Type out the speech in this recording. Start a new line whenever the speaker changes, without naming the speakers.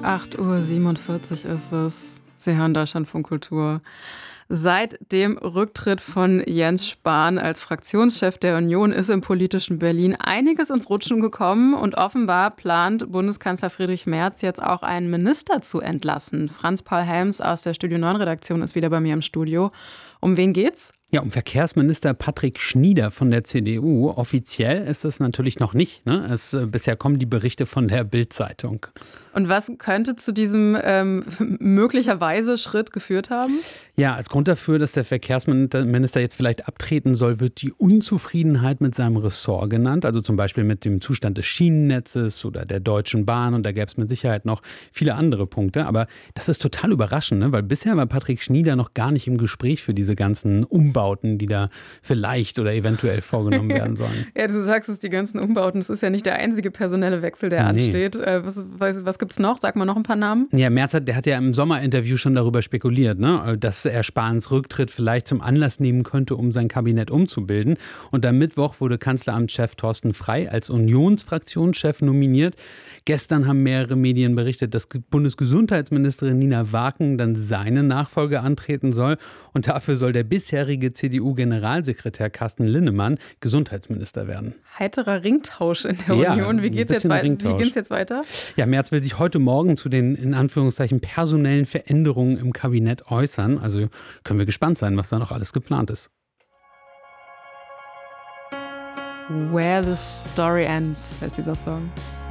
8:47 Uhr ist es. Sie hören Deutschlandfunk Kultur. Seit dem Rücktritt von Jens Spahn als Fraktionschef der Union ist im politischen Berlin einiges ins Rutschen gekommen und offenbar plant Bundeskanzler Friedrich Merz jetzt auch einen Minister zu entlassen. Franz-Paul Helms aus der Studio 9 Redaktion ist wieder bei mir im Studio. Um wen geht's?
Ja, um Verkehrsminister Patrick Schnieder von der CDU. Offiziell ist es natürlich noch nicht, ne? Bisher kommen die Berichte von der Bild-Zeitung.
Und was könnte zu diesem möglicherweise Schritt geführt haben?
Ja, als Grund dafür, dass der Verkehrsminister jetzt vielleicht abtreten soll, wird die Unzufriedenheit mit seinem Ressort genannt. Also zum Beispiel mit dem Zustand des Schienennetzes oder der Deutschen Bahn. Und da gäbe es mit Sicherheit noch viele andere Punkte. Aber das ist total überraschend, ne? Weil bisher war Patrick Schnieder noch gar nicht im Gespräch für diese ganzen Umbauten, die da vielleicht oder eventuell vorgenommen werden sollen.
Ja, du sagst es, die ganzen Umbauten. Das ist ja nicht der einzige personelle Wechsel, der ansteht. Was gibt es noch? Sag mal noch ein paar Namen.
Ja, Merz hat ja im Sommerinterview schon darüber spekuliert, ne? Dass er Spahns Rücktritt vielleicht zum Anlass nehmen könnte, um sein Kabinett umzubilden. Und am Mittwoch wurde Kanzleramtschef Thorsten Frey als Unionsfraktionschef nominiert. Gestern haben mehrere Medien berichtet, dass Bundesgesundheitsministerin Nina Waken dann seine Nachfolge antreten soll. Und dafür soll der bisherige CDU-Generalsekretär Carsten Linnemann Gesundheitsminister werden.
Heiterer Ringtausch in der Union. Wie geht's jetzt weiter?
Ja, Merz will sich heute Morgen zu den, in Anführungszeichen, personellen Veränderungen im Kabinett äußern. Also können wir gespannt sein, was da noch alles geplant ist.
Where the Story Ends heißt dieser Song.